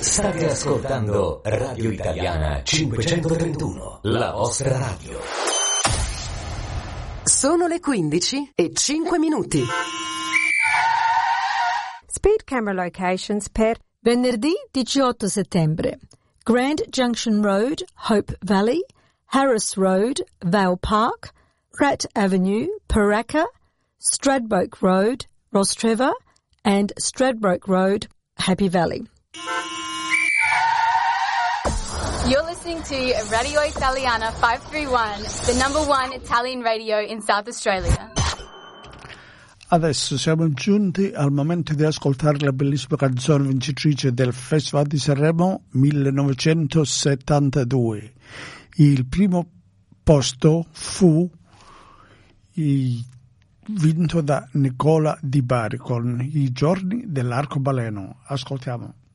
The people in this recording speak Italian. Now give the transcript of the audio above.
State ascoltando Radio Italiana 531, la vostra radio. Sono le 15:05. Speed camera locations per venerdì 18 settembre. Grand Junction Road, Hope Valley, Harris Road, Vale Park, Pratt Avenue, Paraka, Stradbroke Road, Rostrevor, and Stradbroke Road, Happy Valley. You're listening to Radio Italiana 531, the number one Italian radio in South Australia. Adesso siamo giunti al momento di ascoltare la bellissima canzone vincitrice del Festival di Sanremo 1972. Il primo posto fu vinto da Nicola Di Bari con I giorni dell'arcobaleno. Ascoltiamo.